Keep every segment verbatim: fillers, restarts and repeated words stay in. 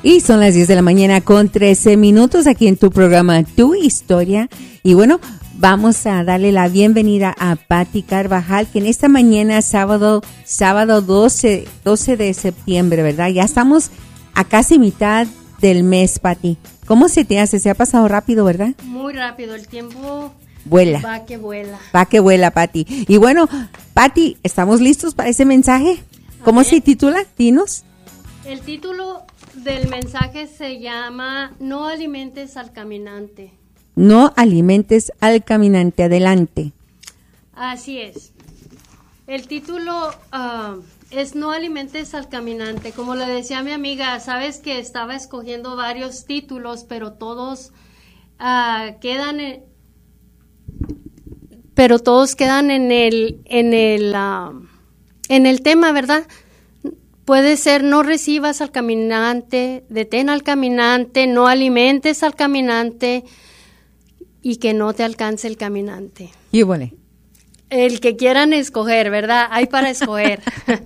Y son las diez de la mañana con trece minutos aquí en tu programa Tu Historia. Y bueno, vamos a darle la bienvenida a Patti Carvajal, que en esta mañana, sábado, sábado doce, doce de septiembre, ¿verdad? Ya estamos a casi mitad del mes, Patti. ¿Cómo se te hace? Se ha pasado rápido, ¿verdad? Muy rápido, el tiempo vuela. Va que vuela. Va que vuela, Patti. Y bueno, Patti, ¿estamos listos para ese mensaje? ¿Cómo se titula? Dinos. El título del mensaje se llama No alimentes al caminante. No alimentes al caminante. Adelante. Así es. El título uh, es No alimentes al caminante. Como le decía a mi amiga, sabes que estaba escogiendo varios títulos, pero todos uh, quedan en, pero todos quedan en el en el uh, en el tema, ¿verdad? Puede ser no recibas al caminante, detén al caminante, no alimentes al caminante y que no te alcance el caminante. Y bueno. El que quieran escoger, ¿verdad? Hay para escoger.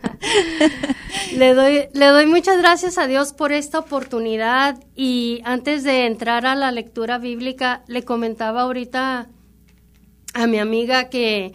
le doy le doy muchas gracias a Dios por esta oportunidad, y antes de entrar a la lectura bíblica, le comentaba ahorita a mi amiga que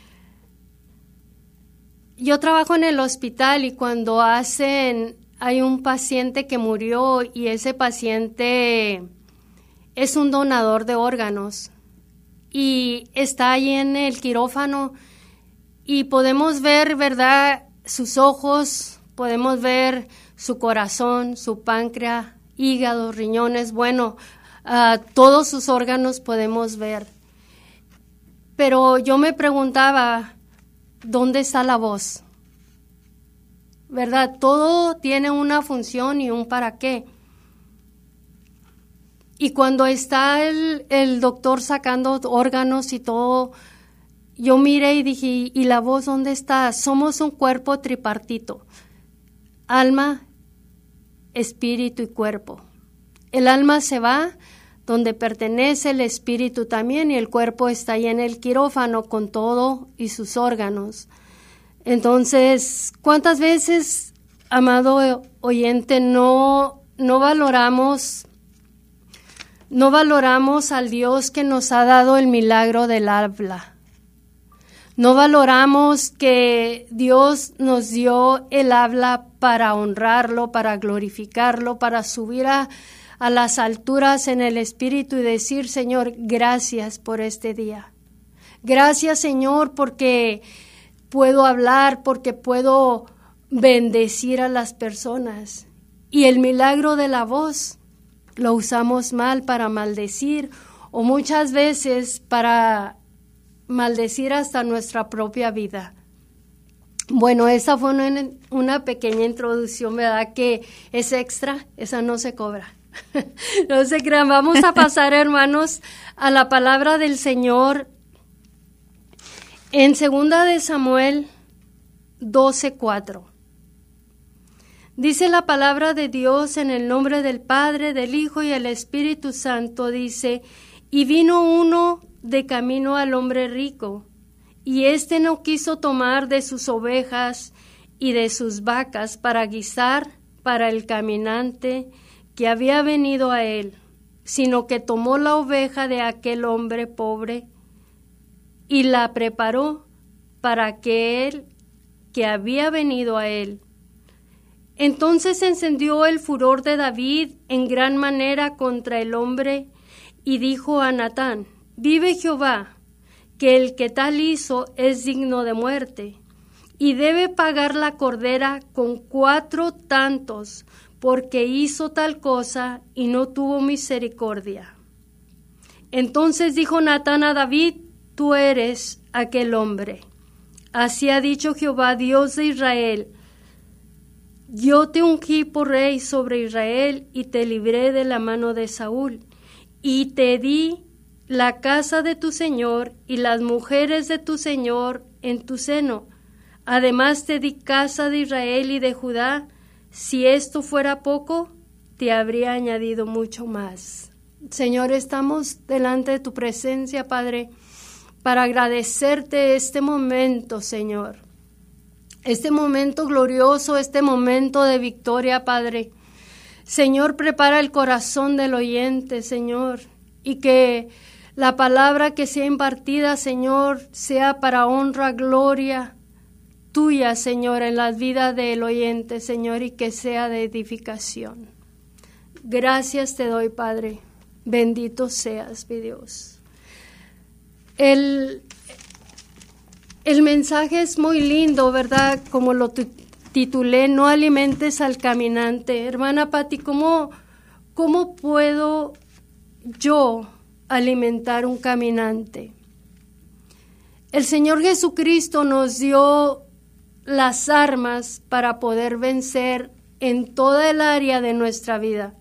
yo trabajo en el hospital, y cuando hacen, hay un paciente que murió y ese paciente es un donador de órganos y está ahí en el quirófano y podemos ver, ¿verdad?, sus ojos, podemos ver su corazón, su páncreas, hígado, riñones, bueno, uh, todos sus órganos podemos ver. Pero yo me preguntaba, ¿dónde está la voz? ¿Verdad? Todo tiene una función y un para qué. Y cuando está el, el doctor sacando órganos y todo, yo miré y dije, ¿y la voz dónde está? Somos un cuerpo tripartito, alma, espíritu y cuerpo. El alma se va donde pertenece, el espíritu también, y el cuerpo está ahí en el quirófano con todo y sus órganos. Entonces, ¿cuántas veces, amado oyente, no, no valoramos, no valoramos al Dios que nos ha dado el milagro del habla? No valoramos que Dios nos dio el habla para honrarlo, para glorificarlo, para subir a a las alturas en el Espíritu y decir, Señor, gracias por este día. Gracias, Señor, porque puedo hablar, porque puedo bendecir a las personas. Y el milagro de la voz lo usamos mal para maldecir, o muchas veces para maldecir hasta nuestra propia vida. Bueno, esa fue una, una pequeña introducción, ¿verdad?, que es extra, esa no se cobra. No se crean, vamos a pasar, hermanos, a la palabra del Señor en segunda de Samuel doce cuatro. Dice la palabra de Dios en el nombre del Padre, del Hijo y el Espíritu Santo, dice, y vino uno de camino al hombre rico, y éste no quiso tomar de sus ovejas y de sus vacas para guisar para el caminante que había venido a él, sino que tomó la oveja de aquel hombre pobre y la preparó para aquel que había venido a él. Entonces encendió el furor de David en gran manera contra el hombre y dijo a Natán, vive Jehová, que el que tal hizo es digno de muerte, y debe pagar la cordera con cuatro tantos, porque hizo tal cosa y no tuvo misericordia. Entonces dijo Natán a David, tú eres aquel hombre. Así ha dicho Jehová, Dios de Israel, yo te ungí por rey sobre Israel y te libré de la mano de Saúl, y te di la casa de tu señor y las mujeres de tu señor en tu seno. Además te di casa de Israel y de Judá. Si esto fuera poco, te habría añadido mucho más. Señor, estamos delante de tu presencia, Padre, para agradecerte este momento, Señor. Este momento glorioso, este momento de victoria, Padre. Señor, prepara el corazón del oyente, Señor, y que la palabra que sea impartida, Señor, sea para honra, gloria tuya, Señor, en la vida del oyente, Señor, y que sea de edificación. Gracias te doy, Padre. Bendito seas, mi Dios. El, el mensaje es muy lindo, ¿verdad? Como lo titulé, no alimentes al caminante. Hermana Pati, ¿cómo, cómo puedo yo alimentar un caminante? El Señor Jesucristo nos dio las armas para poder vencer en toda el área de nuestra vida.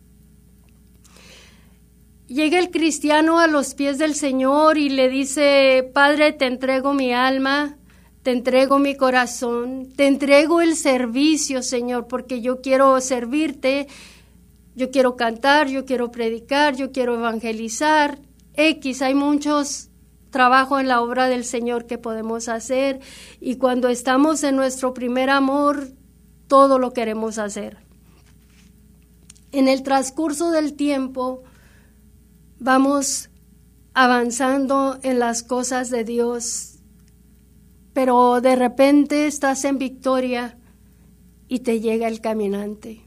Llega el cristiano a los pies del Señor y le dice: Padre, te entrego mi alma, te entrego mi corazón, te entrego el servicio, Señor, porque yo quiero servirte, yo quiero cantar, yo quiero predicar, yo quiero evangelizar. X, hay muchos trabajos en la obra del Señor que podemos hacer, y cuando estamos en nuestro primer amor, todo lo queremos hacer. En el transcurso del tiempo, vamos avanzando en las cosas de Dios, pero de repente estás en victoria y te llega el caminante.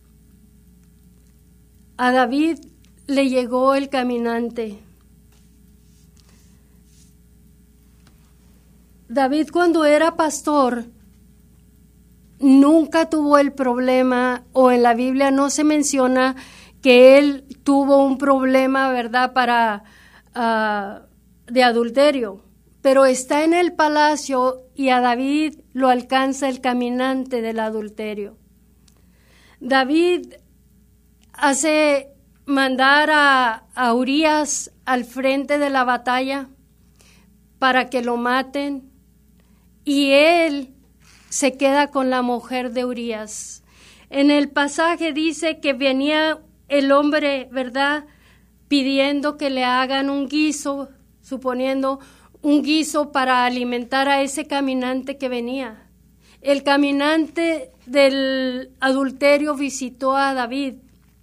A David le llegó el caminante. David, cuando era pastor, nunca tuvo el problema, o en la Biblia no se menciona que él tuvo un problema, ¿verdad?, para uh, de adulterio, pero está en el palacio y a David lo alcanza el caminante del adulterio. David hace mandar a, a Urías al frente de la batalla para que lo maten, y él se queda con la mujer de Urías. En el pasaje dice que venía el hombre, ¿verdad?, pidiendo que le hagan un guiso, suponiendo un guiso para alimentar a ese caminante que venía. El caminante del adulterio visitó a David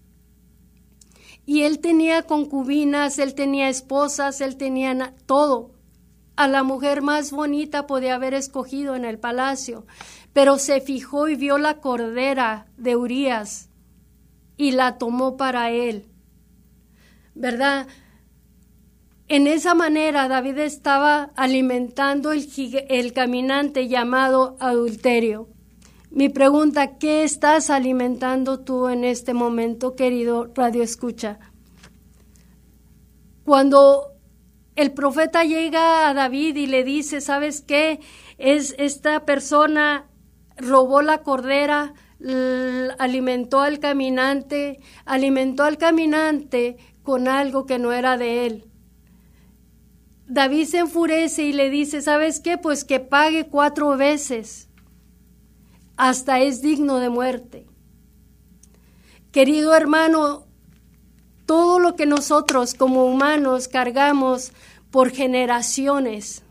y él tenía concubinas, él tenía esposas, él tenía na- todo. A la mujer más bonita podía haber escogido en el palacio, pero se fijó y vio la cordera de Urías y la tomó para él, ¿verdad? En esa manera David estaba alimentando el, el caminante llamado adulterio. Mi pregunta: ¿qué estás alimentando tú en este momento, querido Radio Escucha? Cuando el profeta llega a David y le dice: ¿sabes qué? Es esta persona robó la cordera, alimentó al caminante, alimentó al caminante con algo que no era de él. David se enfurece y le dice: ¿sabes qué? Pues que pague cuatro veces, hasta es digno de muerte. Querido hermano, todo lo que nosotros como humanos cargamos por generaciones,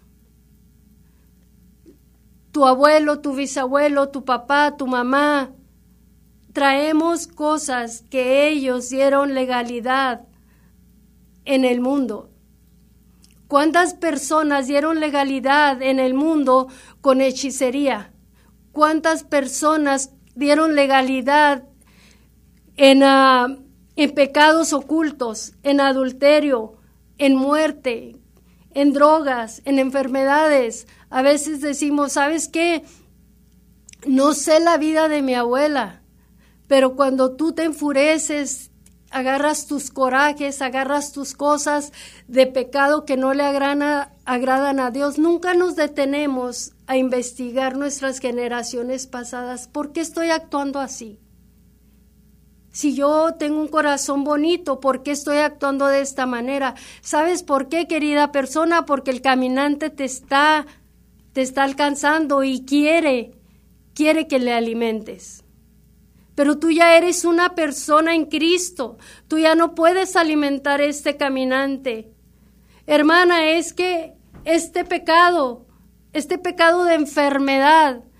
tu abuelo, tu bisabuelo, tu papá, tu mamá, traemos cosas que ellos dieron legalidad en el mundo. ¿Cuántas personas dieron legalidad en el mundo con hechicería? ¿Cuántas personas dieron legalidad en, uh, en pecados ocultos, en adulterio, en muerte, en drogas, en enfermedades? A veces decimos: ¿sabes qué? No sé la vida de mi abuela, pero cuando tú te enfureces, agarras tus corajes, agarras tus cosas de pecado que no le agrana, agradan a Dios. Nunca nos detenemos a investigar nuestras generaciones pasadas. ¿Por qué estoy actuando así? Si yo tengo un corazón bonito, ¿por qué estoy actuando de esta manera? ¿Sabes por qué, querida persona? Porque el caminante te está, te está alcanzando y quiere, quiere que le alimentes. Pero tú ya eres una persona en Cristo. Tú ya no puedes alimentar a este caminante. Hermana, es que este pecado, este pecado de enfermedad,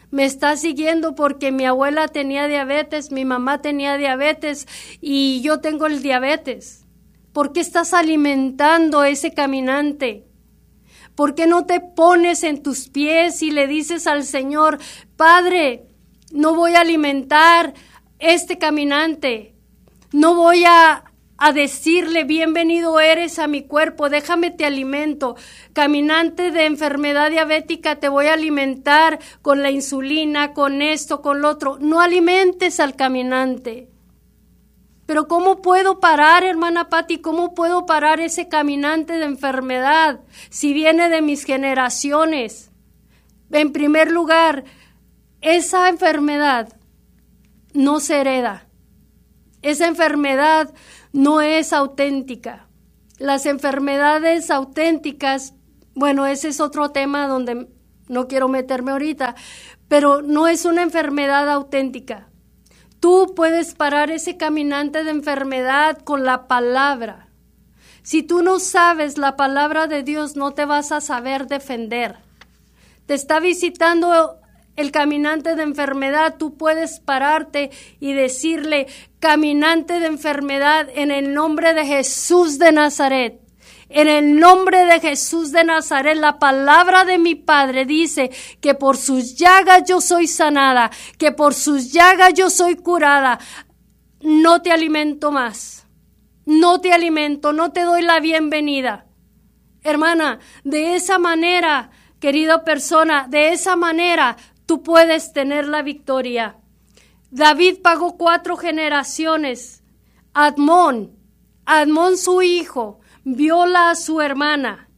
Me estás siguiendo porque mi abuela tenía diabetes, mi mamá tenía diabetes y yo tengo el diabetes. ¿Por qué estás alimentando a ese caminante? ¿Por qué no te pones en tus pies y le dices al Señor, Padre, no voy a alimentar este caminante, no voy a, a decirle, bienvenido eres a mi cuerpo, déjame te alimento. Caminante de enfermedad diabética, te voy a alimentar con la insulina, con esto, con lo otro. No alimentes al caminante. Pero ¿cómo puedo parar, hermana Pati? ¿Cómo puedo parar ese caminante de enfermedad si viene de mis generaciones? En primer lugar, esa enfermedad no se hereda. Esa enfermedad no es auténtica. Las enfermedades auténticas, bueno, ese es otro tema donde no quiero meterme ahorita, pero no es una enfermedad auténtica. Tú puedes parar ese caminante de enfermedad con la palabra. Si tú no sabes la palabra de Dios, no te vas a saber defender. Te está visitando el caminante de enfermedad, tú puedes pararte y decirle, caminante de enfermedad, en el nombre de Jesús de Nazaret. En el nombre de Jesús de Nazaret, la palabra de mi Padre dice que por sus llagas yo soy sanada, que por sus llagas yo soy curada. No te alimento más, no te alimento, no te doy la bienvenida. Hermana, de esa manera, querida persona, de esa manera tú puedes tener la victoria. David pagó cuatro generaciones. Admón, Admón su hijo, viola a su hermana.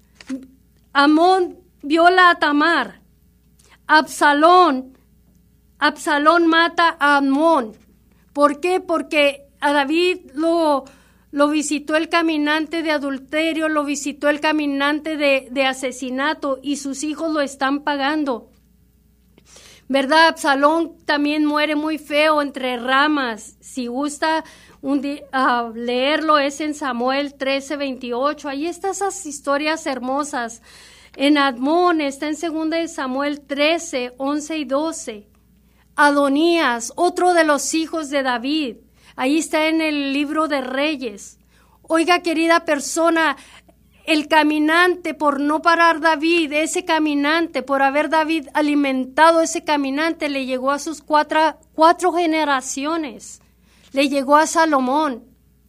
Amón viola a Tamar. Absalón, Absalón mata a Amón. ¿Por qué? Porque a David lo, lo visitó el caminante de adulterio, lo visitó el caminante de, de asesinato y sus hijos lo están pagando. ¿Verdad? Absalón también muere muy feo entre ramas. Si gusta un día, uh, leerlo, es en Samuel trece, veintiocho. Ahí están esas historias hermosas. En Admón está en segunda de Samuel trece, once y doce. Adonías, otro de los hijos de David. Ahí está en el libro de Reyes. Oiga, querida persona, el caminante, por no parar David, ese caminante, por haber David alimentado ese caminante, le llegó a sus cuatro, cuatro generaciones. Le llegó a Salomón.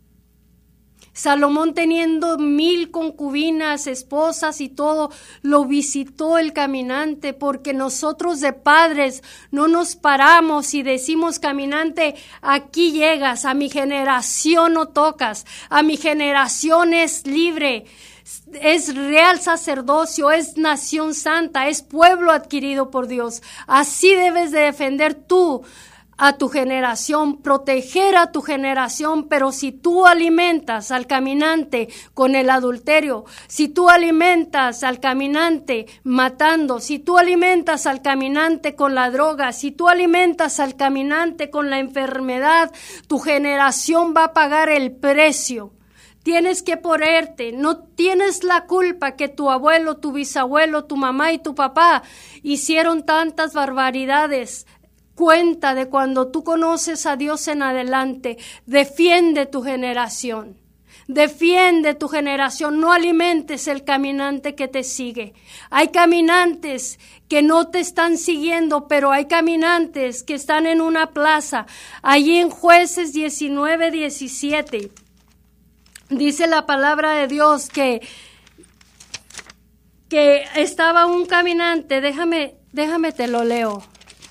Salomón, teniendo mil concubinas, esposas y todo, lo visitó el caminante, porque nosotros de padres no nos paramos y decimos, caminante, aquí llegas, a mi generación no tocas, a mi generación es libre. Es real sacerdocio, es nación santa, es pueblo adquirido por Dios. Así debes de defender tú a tu generación, proteger a tu generación, pero si tú alimentas al caminante con el adulterio, si tú alimentas al caminante matando, si tú alimentas al caminante con la droga, si tú alimentas al caminante con la enfermedad, tu generación va a pagar el precio. Tienes que ponerte, no tienes la culpa que tu abuelo, tu bisabuelo, tu mamá y tu papá hicieron tantas barbaridades. Cuenta de cuando tú conoces a Dios en adelante, defiende tu generación, defiende tu generación, no alimentes el caminante que te sigue. Hay caminantes que no te están siguiendo, pero hay caminantes que están en una plaza, allí en Jueces diecinueve, diecisiete. Dice la palabra de Dios que, que estaba un caminante, déjame, déjame te lo leo.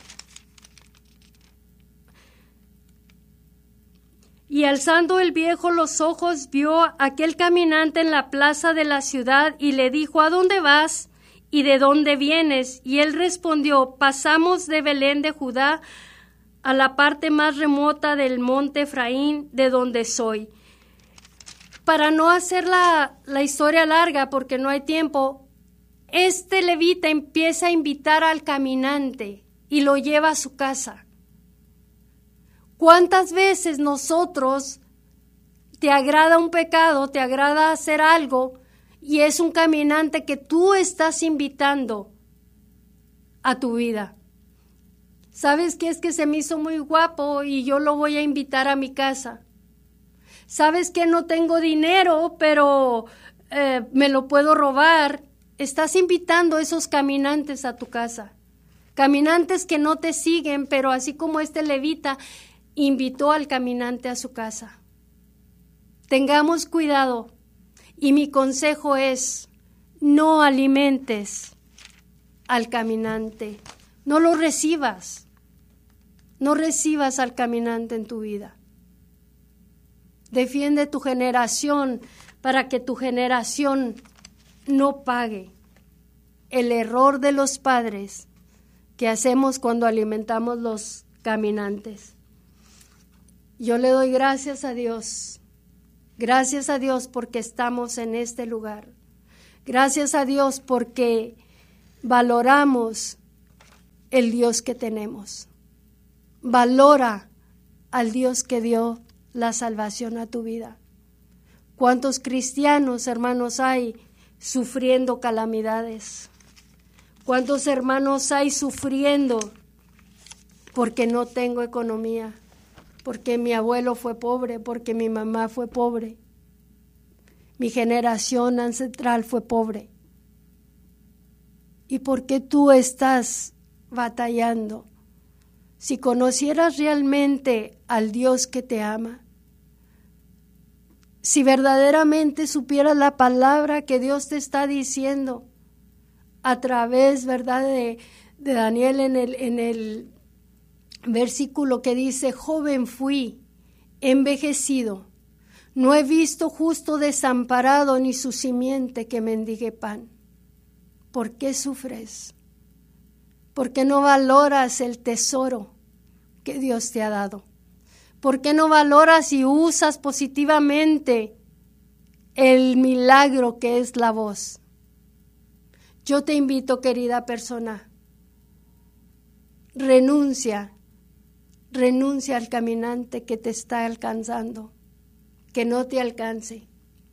Y alzando el viejo los ojos, vio a aquel caminante en la plaza de la ciudad y le dijo, ¿a dónde vas y de dónde vienes? Y él respondió, pasamos de Belén de Judá a la parte más remota del monte Efraín, de donde soy. Para no hacer la, la historia larga, porque no hay tiempo, este levita empieza a invitar al caminante y lo lleva a su casa. ¿Cuántas veces nosotros te agrada un pecado, te agrada hacer algo y es un caminante que tú estás invitando a tu vida? ¿Sabes qué? Es que se me hizo muy guapo y yo lo voy a invitar a mi casa. ¿Sabes qué? No tengo dinero, pero eh, me lo puedo robar. Estás invitando a esos caminantes a tu casa. Caminantes que no te siguen, pero así como este levita invitó al caminante a su casa. Tengamos cuidado. Y mi consejo es, no alimentes al caminante. No lo recibas. No recibas al caminante en tu vida. Defiende tu generación para que tu generación no pague el error de los padres que hacemos cuando alimentamos los caminantes. Yo le doy gracias a Dios. Gracias a Dios porque estamos en este lugar. Gracias a Dios porque valoramos el Dios que tenemos. Valora al Dios que dio la salvación a tu vida. ¿Cuántos cristianos, hermanos, hay sufriendo calamidades? ¿Cuántos hermanos hay sufriendo porque no tengo economía? Porque mi abuelo fue pobre, porque mi mamá fue pobre. Mi generación ancestral fue pobre. ¿Y por qué tú estás batallando? Si conocieras realmente al Dios que te ama, si verdaderamente supieras la palabra que Dios te está diciendo a través, ¿verdad?, de, de Daniel en el, en el versículo que dice, joven fui, envejecido, no he visto justo desamparado ni su simiente que mendigue pan. ¿Por qué sufres? ¿Por qué no valoras el tesoro que Dios te ha dado? ¿Por qué no valoras y usas positivamente el milagro que es la voz? Yo te invito, querida persona, renuncia, renuncia al caminante que te está alcanzando, que no te alcance.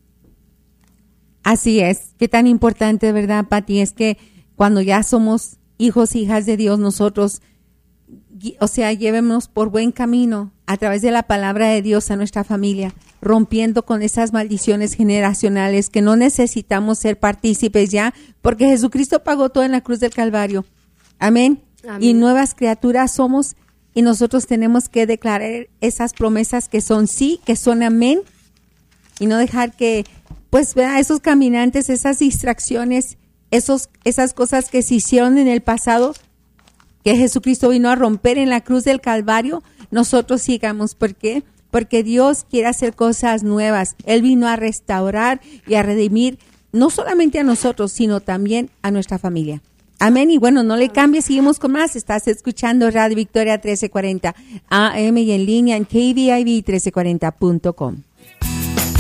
Así es, qué tan importante, ¿verdad, Pati? Es que cuando ya somos hijos, hijas de Dios, nosotros, o sea, llevémonos por buen camino a través de la palabra de Dios a nuestra familia, rompiendo con esas maldiciones generacionales que no necesitamos ser partícipes ya, porque Jesucristo pagó todo en la cruz del Calvario. Amén. Amén. Y nuevas criaturas somos y nosotros tenemos que declarar esas promesas que son sí, que son amén, y no dejar que, pues, ¿verdad?, esos caminantes, esas distracciones, esos, esas cosas que se hicieron en el pasado, que Jesucristo vino a romper en la cruz del Calvario, nosotros sigamos. ¿Por qué? Porque Dios quiere hacer cosas nuevas. Él vino a restaurar y a redimir no solamente a nosotros, sino también a nuestra familia. Amén. Y bueno, no le cambies, seguimos con más. Estás escuchando Radio Victoria trece cuarenta A M y en línea en K V I V trece cuarenta punto com.